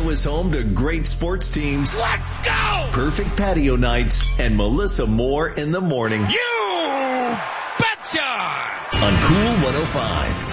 show is home to great sports teams, Let's go! perfect patio nights, and Melissa Moore in the morning. You betcha! On Cool 105.